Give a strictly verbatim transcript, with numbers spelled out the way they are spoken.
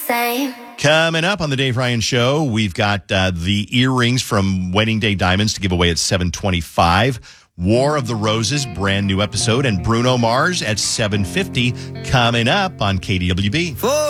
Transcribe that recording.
same. Coming up on the Dave Ryan Show, we've got uh, the earrings from Wedding Day Diamonds to give away at seven twenty-five. War of the Roses, brand new episode, and Bruno Mars at seven fifty coming up on K D W B.